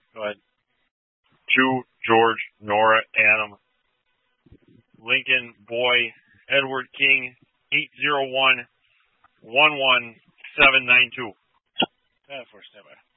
Go ahead. 2, George, Nora, Adam, Lincoln, Boy, Edward King, 801-11792. First, never.